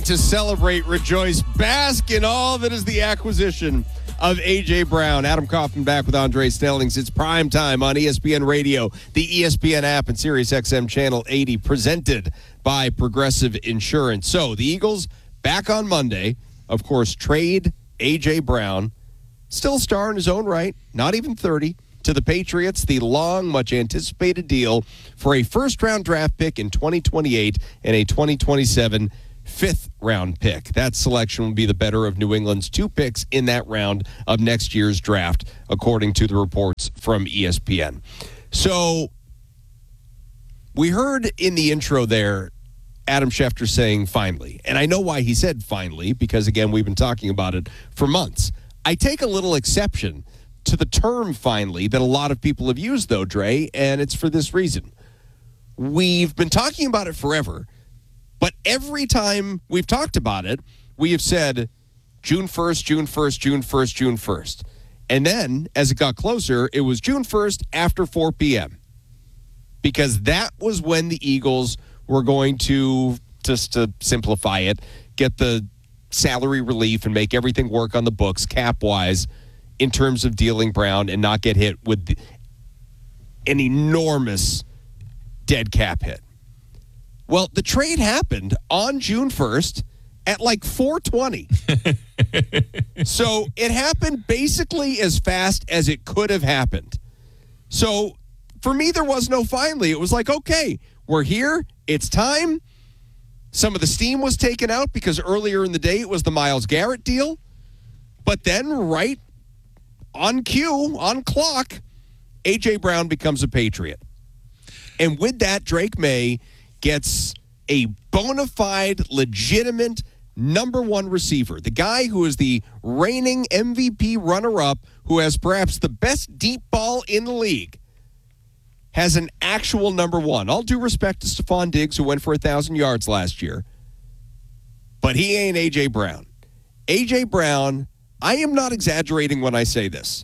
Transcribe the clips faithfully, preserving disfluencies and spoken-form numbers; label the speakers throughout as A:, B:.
A: to celebrate, rejoice, bask in all that is the acquisition of A J. Brown. Adam Kaufman back with Andre Stellings. It's prime time on E S P N Radio, the E S P N app, and Sirius X M Channel eighty, presented by Progressive Insurance. So the Eagles back on Monday, of course, trade A J. Brown, still a star in his own right, not even thirty, to the Patriots, the long, much-anticipated deal for a first-round draft pick in twenty twenty-eight and a twenty twenty-seven fifth-round pick. That selection will be the better of New England's two picks in that round of next year's draft, according to the reports from E S P N. So we heard in the intro there Adam Schefter saying finally. And I know why he said finally, because, again, we've been talking about it for months. I take a little exception to the term finally that a lot of people have used, though, Dre, and it's for this reason. We've been talking about it forever, but every time we've talked about it, we have said June first, June first, June first, June first. And then, as it got closer, it was June first after four p.m. because that was when the Eagles were going to, just to simplify it, get the salary relief and make everything work on the books cap-wise in terms of dealing Brown and not get hit with an enormous dead cap hit. Well, the trade happened on June first at like four twenty. So it happened basically as fast as it could have happened. So for me, there was no finally. It was like, okay, we're here. It's time. Some of the steam was taken out because earlier in the day it was the Myles Garrett deal. But then right on cue, on clock, A J. Brown becomes a Patriot. And with that, Drake May gets a bona fide, legitimate number one receiver. The guy who is the reigning M V P runner-up, who has perhaps the best deep ball in the league, has an actual number one. All due respect to Stephon Diggs, who went for one thousand yards last year. But he ain't A J. Brown. A J. Brown, I am not exaggerating when I say this,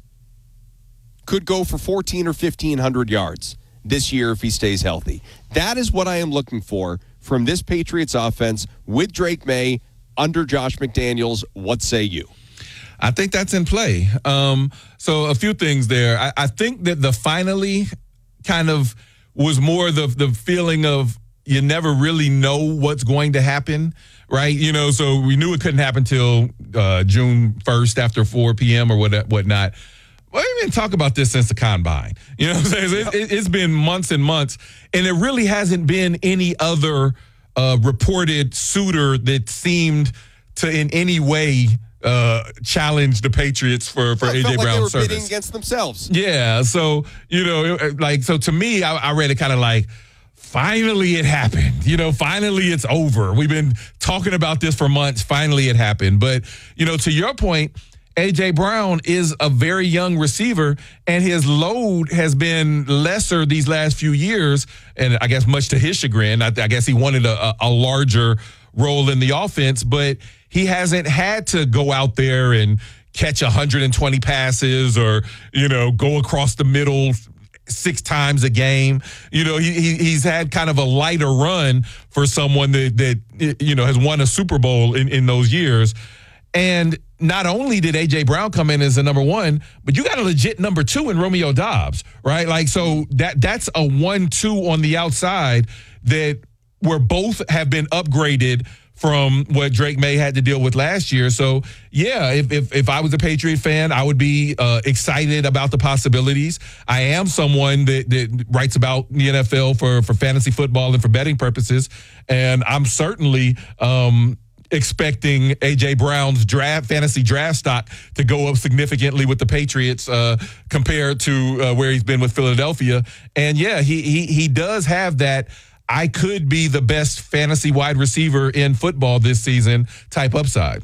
A: could go for fourteen or fifteen hundred yards this year if he stays healthy. That is what I am looking for from this Patriots offense with Drake May under Josh McDaniels. What say you?
B: I think that's in play. Um, so a few things there. I, I think that the finally kind of was more the the feeling of you never really know what's going to happen, right? You know, so we knew it couldn't happen till uh, June first after four p.m. or what whatnot. Well, we didn't talk about this since the combine. You know what I'm saying? It, it, it's been months and months, and there really hasn't been any other uh, reported suitor that seemed to in any way uh, challenge the Patriots for, for A J.
A: Brown's
B: like
A: service.
B: They were
A: bidding against themselves.
B: Yeah, so, you know, like, so to me, I, I read it kind of like, finally it happened. You know, finally it's over. We've been talking about this for months. Finally it happened. But, you know, to your point, A J. Brown is a very young receiver, and his load has been lesser these last few years, and I guess much to his chagrin. I, I guess he wanted a, a larger role in the offense, but he hasn't had to go out there and catch one hundred twenty passes or, you know, go across the middle six times a game. You know, he, he he's had kind of a lighter run for someone that, that you know, has won a Super Bowl in, in those years. And not only did A J. Brown come in as a number one, but you got a legit number two in Romeo Doubs, right? Like, so that that's a one two on the outside that where both have been upgraded from what Drake May had to deal with last year. So, yeah, if if, if I was a Patriot fan, I would be uh, excited about the possibilities. I am someone that, that writes about the N F L for, for fantasy football and for betting purposes, and I'm certainly um, expecting A J. Brown's draft fantasy draft stock to go up significantly with the Patriots uh, compared to uh, where he's been with Philadelphia. And, yeah, he he he does have that I could be the best fantasy wide receiver in football this season type upside.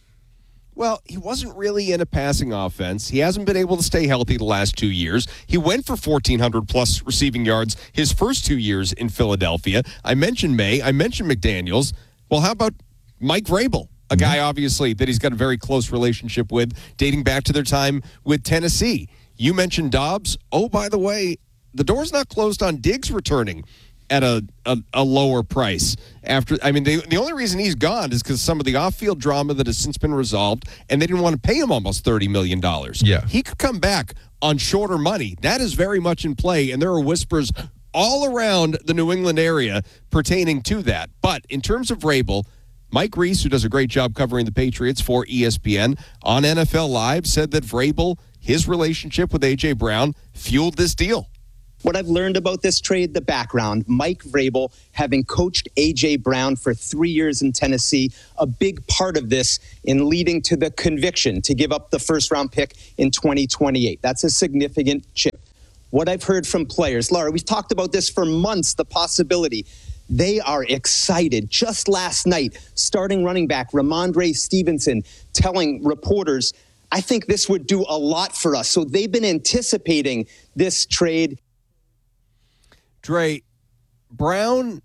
A: Well, he wasn't really in a passing offense. He hasn't been able to stay healthy the last two years. He went for fourteen hundred plus receiving yards his first two years in Philadelphia. I mentioned May. I mentioned McDaniels. Well, how about Mike Vrabel, a guy, obviously, that he's got a very close relationship with, dating back to their time with Tennessee. You mentioned Doubs. Oh, by the way, the door's not closed on Diggs returning at a, a, a lower price. After, I mean, they, the only reason he's gone is because some of the off-field drama that has since been resolved, and they didn't want to pay him almost thirty million dollars.
B: Yeah.
A: He could come back on shorter money. That is very much in play, and there are whispers all around the New England area pertaining to that. But in terms of Vrabel, Mike Reese, who does a great job covering the Patriots for E S P N on N F L Live, said that Vrabel, his relationship with A J. Brown, fueled this deal.
C: What I've learned about this trade, the background, Mike Vrabel, having coached A J. Brown for three years in Tennessee, a big part of this in leading to the conviction to give up the first-round pick in twenty twenty-eight. That's a significant chip. What I've heard from players, Laura, we've talked about this for months, the possibility. They are excited. Just last night, starting running back Ramondre Stevenson telling reporters, I think this would do a lot for us. So they've been anticipating this trade.
A: Dre, Brown,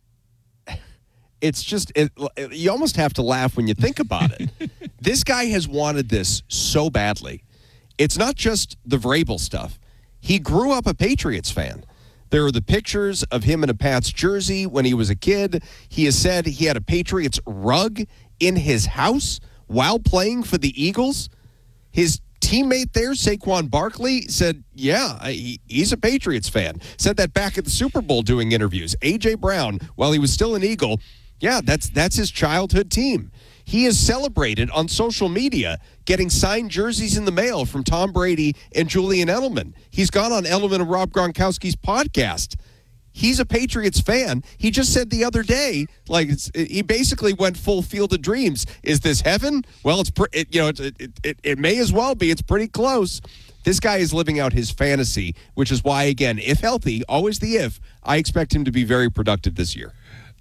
A: it's just, it, you almost have to laugh when you think about it. This guy has wanted this so badly. It's not just the Vrabel stuff. He grew up a Patriots fan. There are the pictures of him in a Pats jersey when he was a kid. He has said he had a Patriots rug in his house while playing for the Eagles. His teammate there, Saquon Barkley, said, yeah, he, he's a Patriots fan. Said that back at the Super Bowl doing interviews. A J. Brown, while he was still an Eagle, yeah, that's that's his childhood team. He is celebrated on social media getting signed jerseys in the mail from Tom Brady and Julian Edelman. He's gone on Edelman and Rob Gronkowski's podcast. He's a Patriots fan. He just said the other day, like, it's, he basically went full Field of Dreams. Is this heaven? Well, it's pre- it, you know, it, it, it, it may as well be. It's pretty close. This guy is living out his fantasy, which is why, again, if healthy, always the if, I expect him to be very productive this year.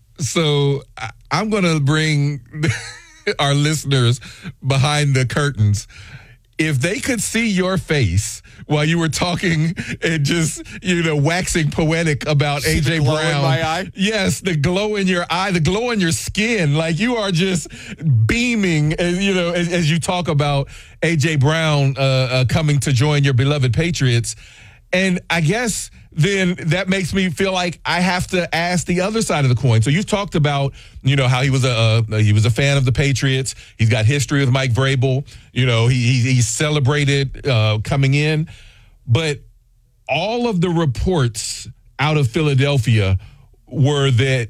B: So I'm going to bring our listeners behind the curtains. If they could see your face while you were talking and just, you know, waxing poetic about A J.
A: Glow
B: Brown.
A: in my eye?
B: Yes, the glow in your eye, the glow in your skin. Like you are just beaming, as, you know, as, as you talk about A J. Brown uh, uh, coming to join your beloved Patriots. And I guess then that makes me feel like I have to ask the other side of the coin. So you've talked about, you know, how he was a uh, he was a fan of the Patriots. He's got history with Mike Vrabel. You know, he he, he celebrated uh, coming in, but all of the reports out of Philadelphia were that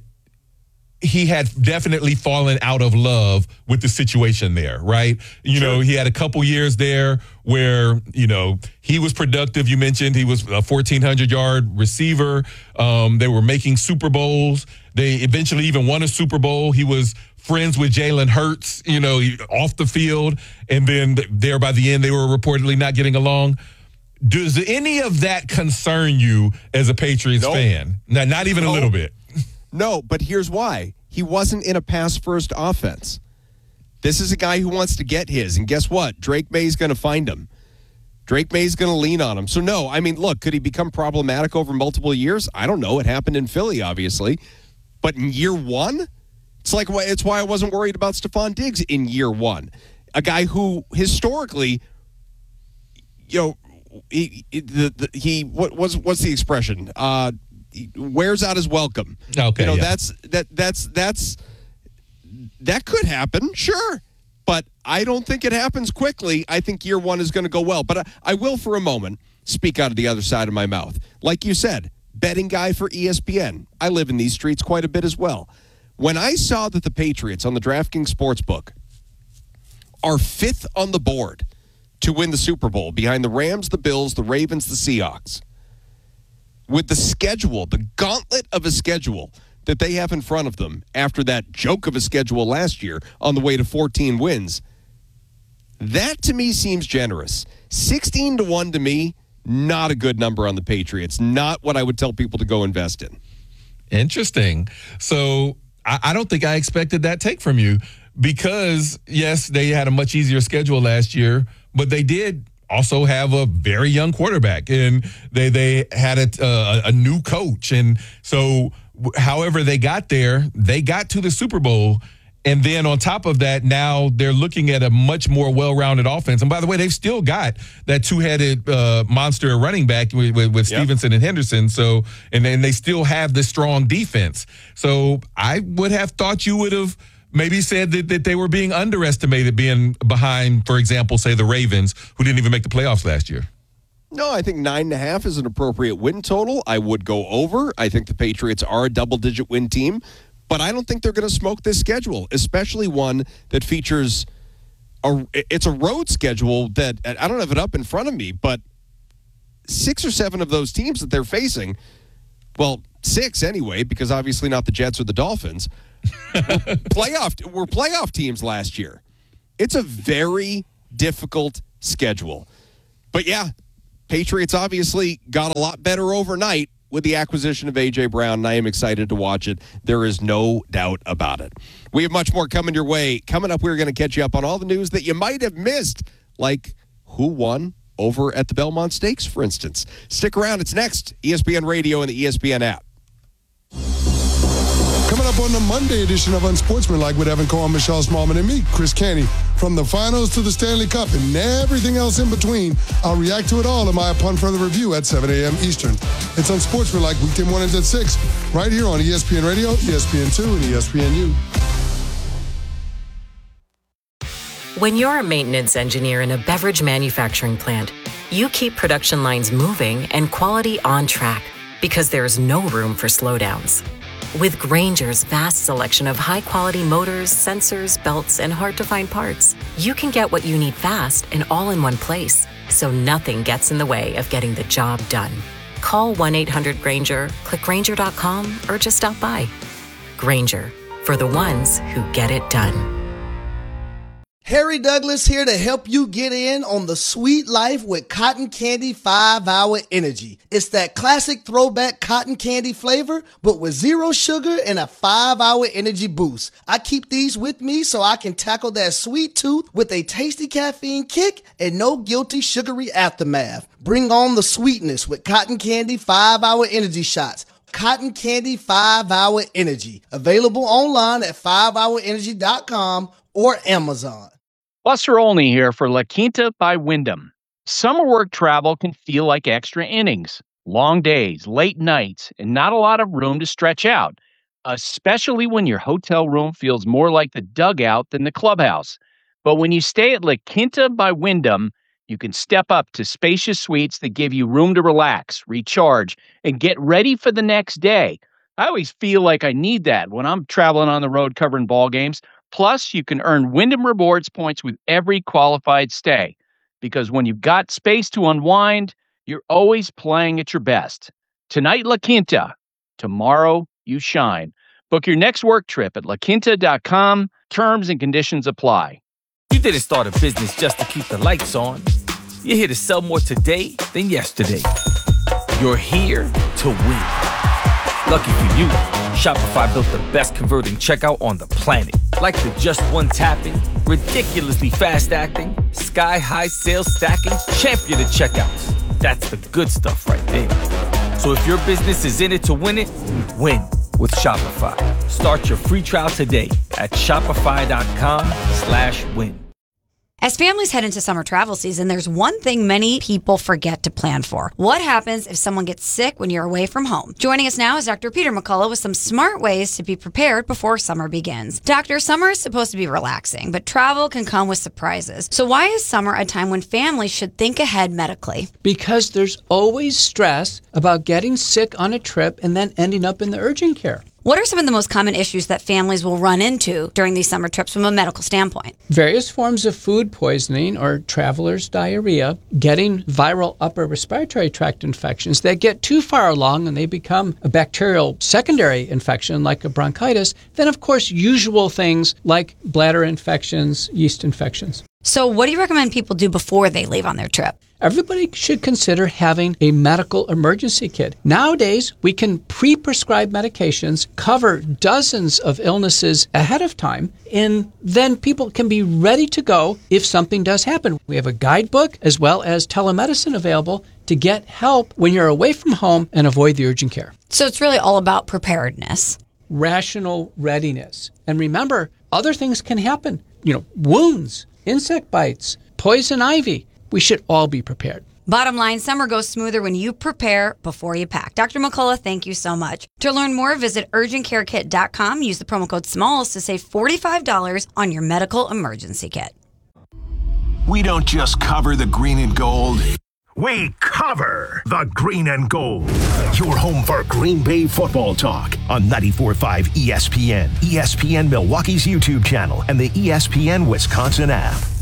B: he had definitely fallen out of love with the situation there, right? You sure. know, he had a couple years there where, you know, he was productive. You mentioned he was a fourteen hundred yard receiver. Um, they were making Super Bowls. They eventually even won a Super Bowl. He was friends with Jalen Hurts, you know, off the field. And then there by the end, they were reportedly not getting along. Does any of that concern you as a Patriots nope. fan? Not, not even nope. a little bit.
A: No, but here's why. He wasn't in a pass-first offense. This is a guy who wants to get his, and guess what? Drake May's going to find him. Drake May's going to lean on him. So, no, I mean, look, could he become problematic over multiple years? I don't know. It happened in Philly, obviously. But in year one, it's like it's why I wasn't worried about Stephon Diggs in year one. A guy who historically, you know, he, the, the, he what was what's the expression? Uh, wears out his welcome.
B: Okay,
A: you know
B: yeah.
A: that's that that's that's that could happen, sure, but I don't think it happens quickly. I think year one is going to go well, but I, I will for a moment speak out of the other side of my mouth. Like you said, betting guy for E S P N. I live in these streets quite a bit as well. When I saw that the Patriots on the DraftKings Sportsbook are fifth on the board to win the Super Bowl behind the Rams, the Bills, the Ravens, the Seahawks, with the schedule, the gauntlet of a schedule that they have in front of them after that joke of a schedule last year on the way to fourteen wins, that to me seems generous. sixteen to one to me, not a good number on the Patriots. Not what I would tell people to go invest in.
B: Interesting. So I, I don't think I expected that take from you because, yes, they had a much easier schedule last year, but they did also have a very young quarterback, and they they had a, uh, a new coach. And so however they got there, they got to the Super Bowl. And then on top of that, now they're looking at a much more well-rounded offense. And by the way, they've still got that two-headed uh, monster running back with, with, with yep. Stevenson and Henderson. So, and then they still have the strong defense. So I would have thought you would have maybe said that, that they were being underestimated, being behind, for example, say the Ravens, who didn't even make the playoffs last year.
A: No, I think nine and a half is an appropriate win total. I would go over. I think the Patriots are a double-digit win team. But I don't think they're going to smoke this schedule, especially one that features a, it's a road schedule that, I don't have it up in front of me, but six or seven of those teams that they're facing, well, six anyway, because obviously not the Jets or the Dolphins, were playoff, were playoff teams last year. It's a very difficult schedule. But yeah, Patriots obviously got a lot better overnight with the acquisition of A J. Brown, and I am excited to watch it. There is no doubt about it. We have much more coming your way. Coming up, we're going to catch you up on all the news that you might have missed, like who won over at the Belmont Stakes, for instance. Stick around. It's next. E S P N Radio and the E S P N app.
D: Coming up on the Monday edition of Unsportsmanlike with Evan Cohen, Michelle Smallman, and me, Chris Canty. From the finals to the Stanley Cup and everything else in between, I'll react to it all in my Upon Further Review at seven a.m. Eastern. It's Unsportsmanlike weekday mornings at six, right here on E S P N Radio, E S P N two, and E S P N U.
E: When you're a maintenance engineer in a beverage manufacturing plant, you keep production lines moving and quality on track because there's no room for slowdowns. With Grainger's vast selection of high-quality motors, sensors, belts, and hard-to-find parts, you can get what you need fast and all in one place, so nothing gets in the way of getting the job done. Call one eight hundred Grainger, click Grainger dot com, or just stop by. Grainger, for the ones who get it done.
F: Harry Douglas here to help you get in on the sweet life with Cotton Candy five hour Energy. It's that classic throwback cotton candy flavor, but with zero sugar and a five hour energy boost. I keep these with me so I can tackle that sweet tooth with a tasty caffeine kick and no guilty sugary aftermath. Bring on the sweetness with Cotton Candy five hour Energy shots. Cotton Candy five hour Energy. Available online at five hour energy dot com or Amazon.
G: Buster Olney here for La Quinta by Wyndham. Summer work travel can feel like extra innings, long days, late nights, and not a lot of room to stretch out, especially when your hotel room feels more like the dugout than the clubhouse. But when you stay at La Quinta by Wyndham, you can step up to spacious suites that give you room to relax, recharge, and get ready for the next day. I always feel like I need that when I'm traveling on the road covering ball games. Plus, you can earn Wyndham Rewards points with every qualified stay. Because when you've got space to unwind, you're always playing at your best. Tonight, La Quinta. Tomorrow, you shine. Book your next work trip at la quinta dot com. Terms and conditions apply.
H: You didn't start a business just to keep the lights on. You're here to sell more today than yesterday. You're here to win. Lucky for you, Shopify built the best converting checkout on the planet. Like the just one tapping, ridiculously fast acting, sky-high sales stacking, champion of checkouts. That's the good stuff right there. So if your business is in it to win it, win with Shopify. Start your free trial today at shopify.com slash win.
I: As families head into summer travel season, there's one thing many people forget to plan for. What happens if someone gets sick when you're away from home? Joining us now is Doctor Peter McCullough with some smart ways to be prepared before summer begins. Doctor, summer is supposed to be relaxing, but travel can come with surprises. So why is summer a time when families should think ahead medically?
J: Because there's always stress about getting sick on a trip and then ending up in the urgent care.
I: What are some of the most common issues that families will run into during these summer trips from a medical standpoint?
J: Various forms of food poisoning or traveler's diarrhea, getting viral upper respiratory tract infections that get too far along and they become a bacterial secondary infection like a bronchitis. Then, of course, usual things like bladder infections, yeast infections.
I: So what do you recommend people do before they leave on their trip?
J: Everybody should consider having a medical emergency kit. Nowadays, we can pre-prescribe medications, cover dozens of illnesses ahead of time, and then people can be ready to go if something does happen. We have a guidebook as well as telemedicine available to get help when you're away from home and avoid the urgent care.
I: So it's really all about preparedness.
J: Rational readiness. And remember, Other things can happen. You know, wounds, insect bites, poison ivy. We should all be prepared.
I: Bottom line, summer goes smoother when you prepare before you pack. Doctor McCullough, thank you so much. To learn more, visit urgent care kit dot com. Use the promo code SMALLS to save forty-five dollars on your medical emergency kit.
K: We don't just cover the green and gold. We cover the green and gold. Your home for Green Bay football talk on ninety-four point five E S P N, E S P N Milwaukee's YouTube channel, and the E S P N Wisconsin app.